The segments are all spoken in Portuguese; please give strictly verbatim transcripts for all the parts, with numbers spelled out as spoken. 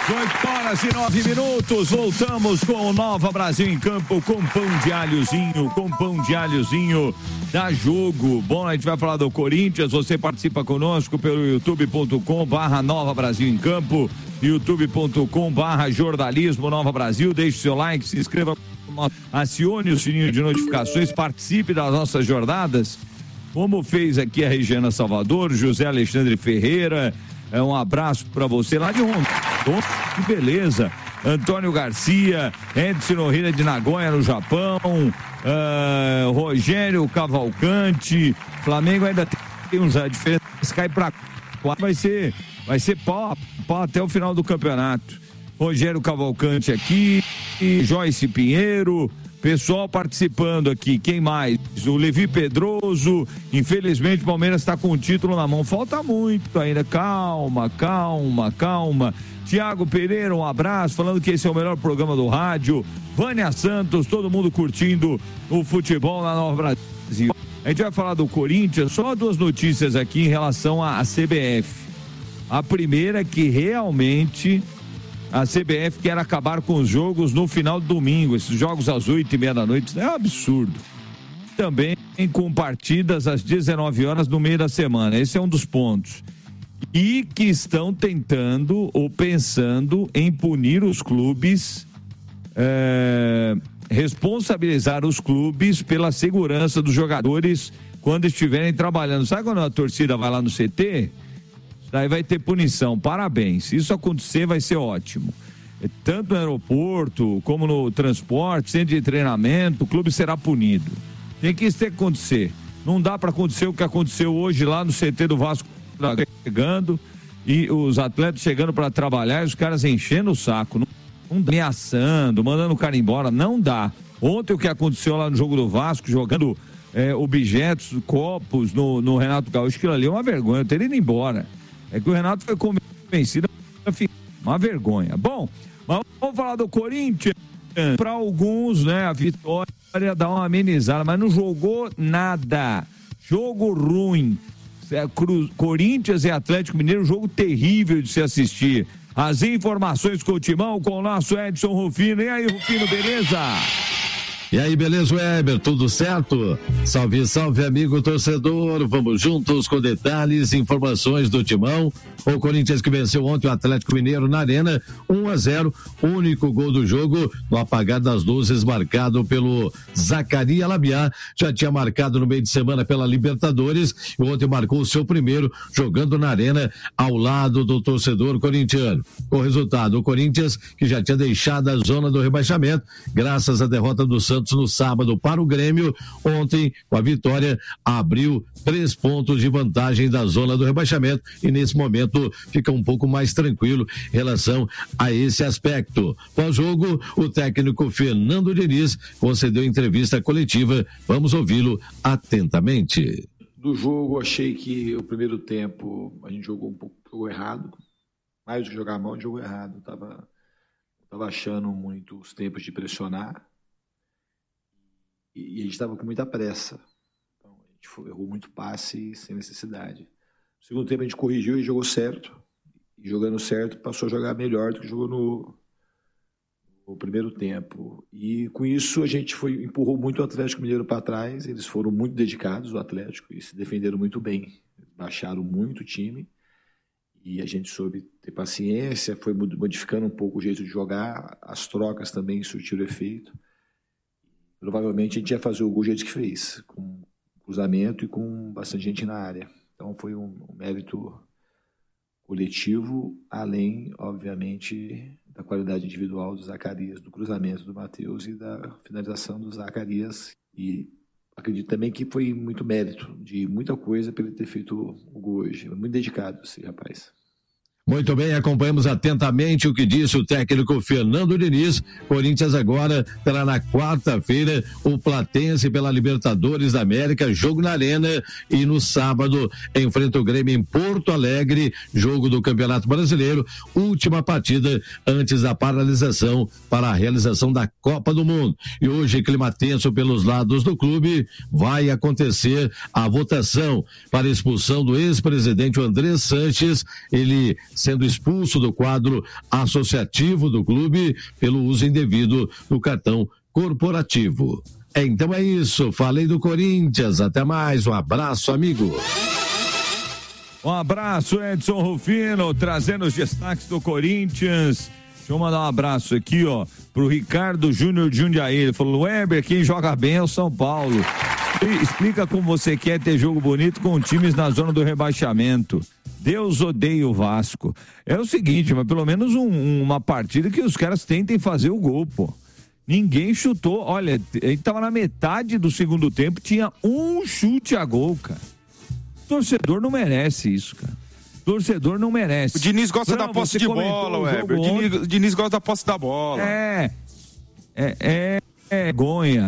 oito horas e nove minutos, voltamos com o Nova Brasil em Campo, com pão de alhozinho, com pão de alhozinho da Jogo. Bom, a gente vai falar do Corinthians, você participa conosco pelo youtube ponto com barra Nova Brasil em Campo, youtube ponto com barra jornalismo Nova Brasil, deixe seu like, se inscreva, acione o sininho de notificações, participe das nossas jornadas, como fez aqui a Regiana Salvador, José Alexandre Ferreira. É um abraço para você lá de Rondônia. Que beleza. Antônio Garcia, Edson Nohira de Nagoya no Japão, uh, Rogério Cavalcante, Flamengo ainda tem uns a diferença, cai para quatro, vai ser, vai ser pau, pau até o final do campeonato. Rogério Cavalcante aqui, Joyce Pinheiro, pessoal participando aqui, quem mais? O Levi Pedroso, infelizmente o Palmeiras está com o título na mão, falta muito ainda, calma, calma, calma. Tiago Pereira, um abraço, falando que esse é o melhor programa do rádio. Vânia Santos, todo mundo curtindo o futebol na Nova Brasil. A gente vai falar do Corinthians, só duas notícias aqui em relação à C B F. A primeira é que realmente a C B F quer acabar com os jogos no final do domingo, esses jogos às oito e meia da noite, isso é um absurdo. Também com partidas às dezenove horas no meio da semana, esse é um dos pontos. E que estão tentando ou pensando em punir os clubes, é, responsabilizar os clubes pela segurança dos jogadores quando estiverem trabalhando. Sabe quando a torcida vai lá no C T? Daí vai ter punição, parabéns. Se isso acontecer, vai ser ótimo. Tanto no aeroporto, como no transporte, centro de treinamento, o clube será punido. Tem que isso ter que acontecer. Não dá para acontecer o que aconteceu hoje lá no C T do Vasco, chegando, e os atletas chegando para trabalhar e os caras enchendo o saco, não, não dá, ameaçando, mandando o cara embora, não dá. Ontem o que aconteceu lá no jogo do Vasco, jogando é, objetos, copos no, no Renato Gaúcho, aquilo ali é uma vergonha, eu teria ido embora. É que o Renato foi convencido, uma vergonha. Bom, mas vamos falar do Corinthians. Para alguns, né, a vitória dá uma amenizada, mas não jogou nada. Jogo ruim. É, Cruz, Corinthians e Atlético Mineiro, um jogo terrível de se assistir. As informações com o Timão, com o nosso Edson Rufino. E aí, Rufino, beleza? E aí, beleza, Weber? Tudo certo? Salve, salve, amigo torcedor. Vamos juntos com detalhes e informações do Timão. O Corinthians que venceu ontem o Atlético Mineiro na Arena, um a zero, único gol do jogo no apagar das luzes, marcado pelo Zacarias Labiá. Já tinha marcado no meio de semana pela Libertadores e ontem marcou o seu primeiro jogando na Arena ao lado do torcedor corintiano. Com o resultado, o Corinthians, que já tinha deixado a zona do rebaixamento, graças à derrota do Santos no sábado para o Grêmio, ontem com a vitória abriu três pontos de vantagem da zona do rebaixamento e nesse momento fica um pouco mais tranquilo em relação a esse aspecto. Pós-jogo, o técnico Fernando Diniz concedeu entrevista coletiva, vamos ouvi-lo atentamente. Do jogo, achei que o primeiro tempo a gente jogou um pouco jogou errado, mais do que jogar a mão, jogou errado, tava, tava achando muito os tempos de pressionar. E a gente estava com muita pressa. Então, a gente foi, errou muito passe sem necessidade. No segundo tempo a gente corrigiu e jogou certo. E jogando certo, passou a jogar melhor do que jogou no, no primeiro tempo. E com isso a gente foi, empurrou muito o Atlético Mineiro para trás. Eles foram muito dedicados, o Atlético, e se defenderam muito bem. Baixaram muito o time. E a gente soube ter paciência, foi modificando um pouco o jeito de jogar. As trocas também surtiram efeito. Provavelmente a gente ia fazer o gol do jeito que fez, com cruzamento e com bastante gente na área. Então foi um, um mérito coletivo, além, obviamente, da qualidade individual do Zacarias, do cruzamento do Matheus e da finalização do Zacarias. E acredito também que foi muito mérito de muita coisa para ele ter feito o gol hoje. Muito dedicado esse rapaz. Muito bem, acompanhamos atentamente o que disse o técnico Fernando Diniz. Corinthians agora terá na quarta-feira o Platense pela Libertadores da América, jogo na Arena, e no sábado enfrenta o Grêmio em Porto Alegre, jogo do Campeonato Brasileiro, última partida antes da paralisação para a realização da Copa do Mundo. E hoje, clima tenso pelos lados do clube, vai acontecer a votação para a expulsão do ex-presidente André Sanches. Ele sendo expulso do quadro associativo do clube pelo uso indevido do cartão corporativo. Então é isso, falei do Corinthians, até mais, um abraço, amigo. Um abraço, Edson Rufino, trazendo os destaques do Corinthians. Deixa eu mandar um abraço aqui, ó, pro Ricardo Júnior de Jundiaí. Ele falou: Weber, quem joga bem é o São Paulo. E explica como você quer ter jogo bonito com times na zona do rebaixamento. Deus odeia o Vasco. É o seguinte, mas pelo menos um, uma partida que os caras tentem fazer o gol, pô. Ninguém chutou. Olha, a gente tava na metade do segundo tempo, tinha um chute a gol, cara. Torcedor não merece isso, cara. Torcedor não merece. O Diniz gosta não, da posse de bola, Weber. O Diniz, o Diniz gosta da posse da bola. É, é, é, é vergonha.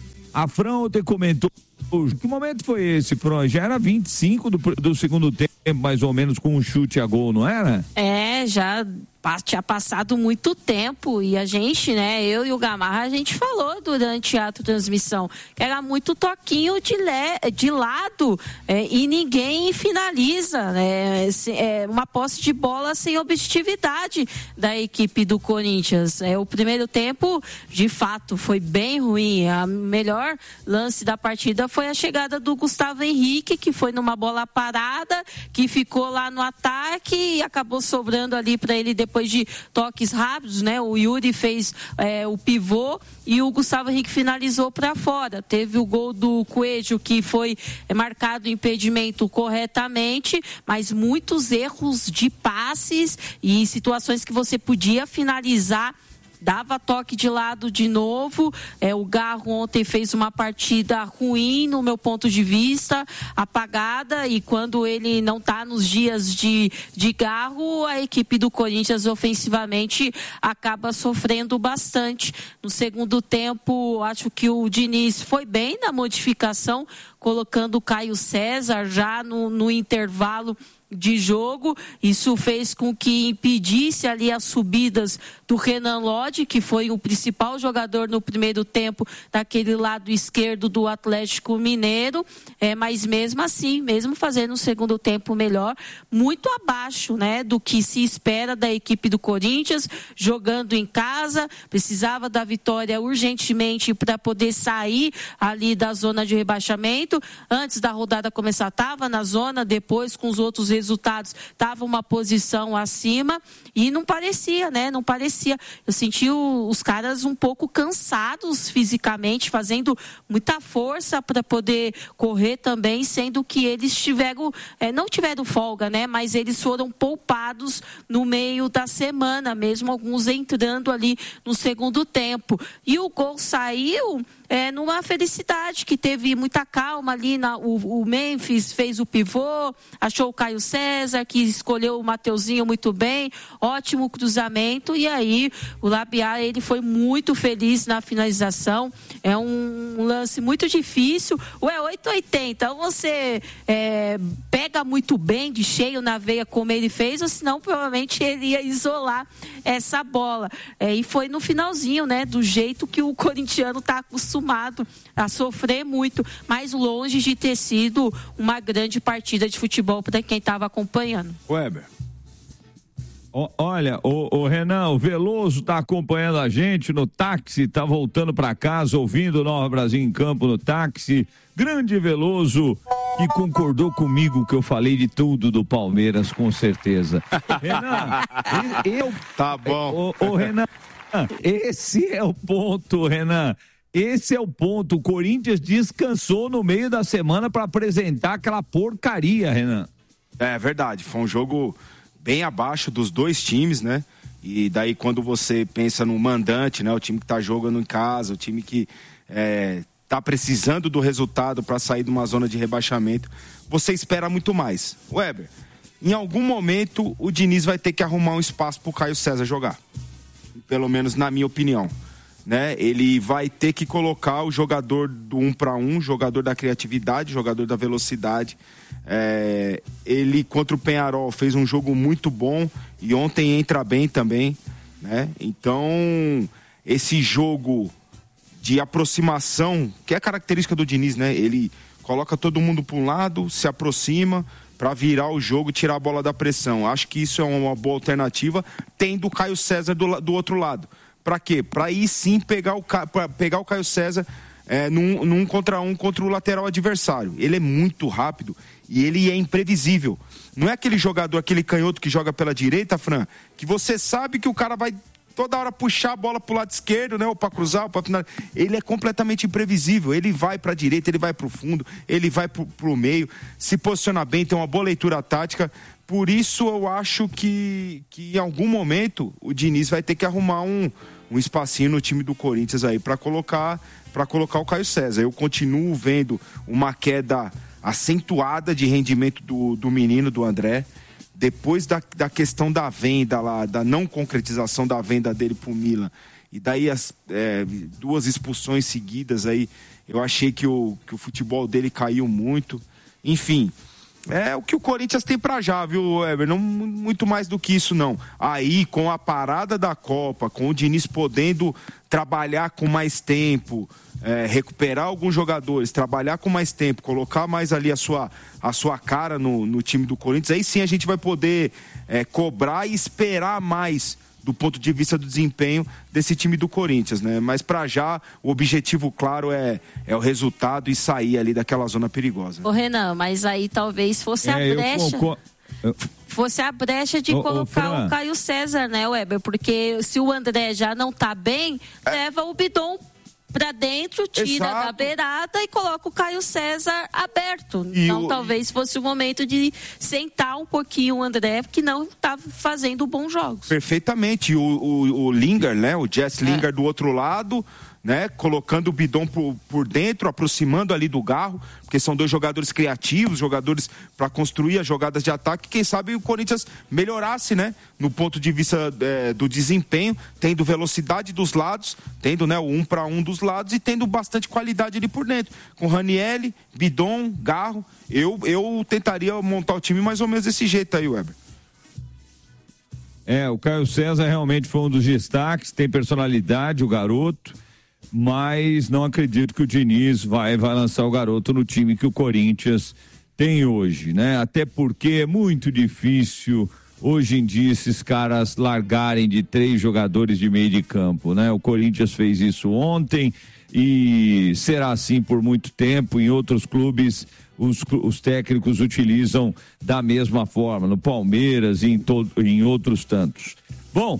A Fran ontem comentou, que momento foi esse, Fran? Já era vinte e cinco do, do segundo tempo, mais ou menos, com um chute a gol, não era? É, já tinha passado muito tempo e a gente, né, eu e o Gamarra, a gente falou durante a transmissão que era muito toquinho de, le, de lado é, e ninguém finaliza, né, é uma posse de bola sem objetividade da equipe do Corinthians. É, o primeiro tempo, de fato, foi bem ruim. A melhor lance da partida foi a chegada do Gustavo Henrique, que foi numa bola parada, que ficou lá no ataque e acabou sobrando ali para ele depois depois de toques rápidos, né? O Yuri fez é, o pivô e o Gustavo Henrique finalizou para fora. Teve o gol do Coelho, que foi marcado o impedimento corretamente, mas muitos erros de passes e situações que você podia finalizar, dava toque de lado de novo. É, o Garro ontem fez uma partida ruim, no meu ponto de vista, apagada, e quando ele não está nos dias de, de Garro, a equipe do Corinthians ofensivamente acaba sofrendo bastante. No segundo tempo, acho que o Diniz foi bem na modificação, colocando o Caio César já no, no intervalo de jogo. Isso fez com que impedisse ali as subidas do Renan Lodge, que foi o principal jogador no primeiro tempo daquele lado esquerdo do Atlético Mineiro, é, mas mesmo assim, mesmo fazendo um segundo tempo melhor, muito abaixo, né, do que se espera da equipe do Corinthians, jogando em casa, precisava da vitória urgentemente para poder sair ali da zona de rebaixamento. Antes da rodada começar, estava na zona, depois com os outros resultados estava uma posição acima e não parecia, né? Não parecia. Eu senti o, os caras um pouco cansados fisicamente, fazendo muita força para poder correr também, sendo que eles tiveram, é, não tiveram folga, né? Mas eles foram poupados no meio da semana, mesmo alguns entrando ali no segundo tempo. E o gol saiu É, numa felicidade, que teve muita calma ali, na, o, o Memphis fez o pivô, achou o Caio César, que escolheu o Mateuzinho muito bem, ótimo cruzamento, e aí o Labiar, ele foi muito feliz na finalização. É um, um lance muito difícil, ou é oito ou oitenta, ou você é, pega muito bem de cheio na veia como ele fez, ou senão provavelmente ele ia isolar essa bola, é, e foi no finalzinho, né, do jeito que o corintiano está acostumado a sofrer muito, mas longe de ter sido uma grande partida de futebol para quem estava acompanhando. Weber. O, olha, o, o Renan, o Veloso está acompanhando a gente no táxi, está voltando para casa, ouvindo o Nova Brasil em Campo no táxi. Grande Veloso, que concordou comigo que eu falei de tudo do Palmeiras, com certeza. Renan, eu... Tá bom. O, o Renan, esse é o ponto, Renan. Esse é o ponto. O Corinthians descansou no meio da semana para apresentar aquela porcaria, Renan. É verdade. Foi um jogo bem abaixo dos dois times, né? E daí quando você pensa no mandante, né? O time que tá jogando em casa, o time que é, tá precisando do resultado para sair de uma zona de rebaixamento, você espera muito mais. Weber, em algum momento o Diniz vai ter que arrumar um espaço pro Caio César jogar. Pelo menos na minha opinião. Né? Ele vai ter que colocar o jogador do um para um, jogador da criatividade, jogador da velocidade. É, ele contra o Peñarol fez um jogo muito bom e ontem entra bem também, né? Então esse jogo de aproximação, que é a característica do Diniz, né? Ele coloca todo mundo para um lado, se aproxima para virar o jogo e tirar a bola da pressão. Acho que isso é uma boa alternativa, tendo o Caio César do, do outro lado. Para quê? Para aí sim pegar o, pra pegar o Caio César é, num, num contra um contra o lateral adversário. Ele é muito rápido e ele é imprevisível. Não é aquele jogador, aquele canhoto que joga pela direita, Fran, que você sabe que o cara vai toda hora puxar a bola pro lado esquerdo, né, ou para cruzar, ou para finalizar. Ele é completamente imprevisível. Ele vai para a direita, ele vai para o fundo, ele vai pro, pro meio, se posiciona bem, tem uma boa leitura tática. Por isso eu acho que, que em algum momento o Diniz vai ter que arrumar um, um espacinho no time do Corinthians aí para colocar, para colocar o Caio César. Eu continuo vendo uma queda acentuada de rendimento do, do menino, do André. Depois da, da questão da venda lá, da não concretização da venda dele pro Milan, e daí as é, duas expulsões seguidas aí, eu achei que o, que o futebol dele caiu muito. Enfim, é o que o Corinthians tem pra já, viu, Weber? Não muito mais do que isso, não. Aí, com a parada da Copa, com o Diniz podendo trabalhar com mais tempo, é, recuperar alguns jogadores, trabalhar com mais tempo, colocar mais ali a sua, a sua cara no, no time do Corinthians, aí sim a gente vai poder é, cobrar e esperar mais do ponto de vista do desempenho desse time do Corinthians, né? Mas para já o objetivo claro é, é o resultado e sair ali daquela zona perigosa. Ô Renan, mas aí talvez fosse é, a brecha... Eu... Eu... Fosse a brecha de ô, colocar ô, o Caio César, né, Weber? Porque se o André já não tá bem, é. leva o Bidon pra dentro, tira Exato. da beirada e coloca o Caio César aberto. E então o... talvez fosse o momento de sentar um pouquinho o André, que não tá fazendo bons jogos. Perfeitamente. O, o, o Lingard, né? O Jess Lingard é. do outro lado, né? Colocando o Bidon por, por dentro, aproximando ali do Garro, porque são dois jogadores criativos, jogadores para construir as jogadas de ataque. Quem sabe o Corinthians melhorasse, né? No ponto de vista é, do desempenho, tendo velocidade dos lados, tendo, né, o um para um dos lados e tendo bastante qualidade ali por dentro. Com Ranieri, Bidon, Garro, eu, eu tentaria montar o time mais ou menos desse jeito aí, Weber. É, o Caio César realmente foi um dos destaques, tem personalidade, o garoto. Mas não acredito que o Diniz vai, vai lançar o garoto no time que o Corinthians tem hoje, né? Até porque é muito difícil hoje em dia esses caras largarem de três jogadores de meio de campo, né? O Corinthians fez isso ontem e será assim por muito tempo. Em outros clubes os, os técnicos utilizam da mesma forma, no Palmeiras e em, to, em outros tantos. Bom,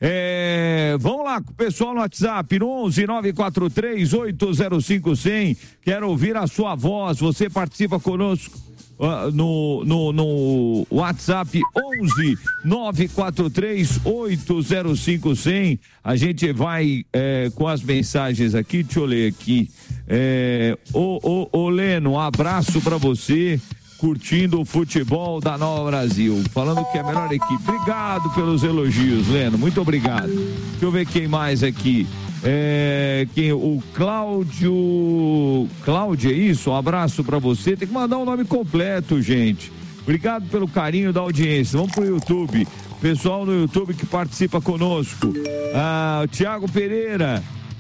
É, vamos lá com o pessoal no WhatsApp, no onze nove quatro três oito zero cinco zero zero. Quero ouvir a sua voz. Você participa conosco uh, no, no, no WhatsApp onze nove quatro três oito zero cinco zero zero. A gente vai é, com as mensagens aqui. Deixa eu ler aqui. É, ô, ô, ô Leno, um abraço pra você. Curtindo o futebol da Nova Brasil, falando que é a melhor equipe. Obrigado pelos elogios, Leno, muito obrigado. Deixa eu ver quem mais aqui. É, quem, o Cláudio. Cláudio, é isso? Um abraço pra você. Tem que mandar o nome completo, gente. Obrigado pelo carinho da audiência. Vamos pro YouTube. Pessoal no YouTube que participa conosco. Ah, o Thiago Pereira.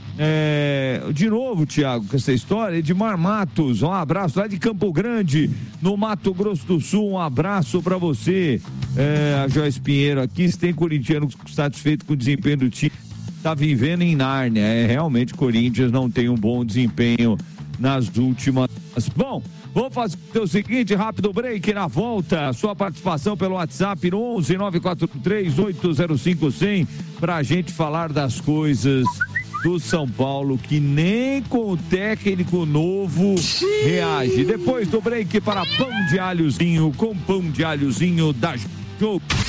É, de novo, Thiago, com essa história, Edmar Matos, um abraço lá de Campo Grande, no Mato Grosso do Sul, um abraço pra você. É, a Joyce Pinheiro aqui, se tem corintiano satisfeito com o desempenho do time, tá vivendo em Nárnia. É, realmente o Corinthians não tem um bom desempenho nas últimas. Bom, vamos fazer o seguinte, rápido break, na volta, sua participação pelo WhatsApp no onze nove quatro três oito zero cinco zero zero pra gente falar das coisas do São Paulo, que nem com o técnico novo reage. Depois do break para pão de alhozinho, com pão de alhozinho da Jogo.